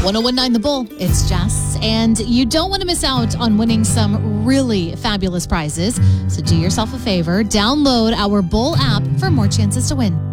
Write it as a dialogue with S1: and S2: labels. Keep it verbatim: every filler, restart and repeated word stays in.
S1: ten nineteen The Bull, it's Jess. And you don't want to miss out on winning some really fabulous prizes. So do yourself a favor, download our Bull app for more chances to win.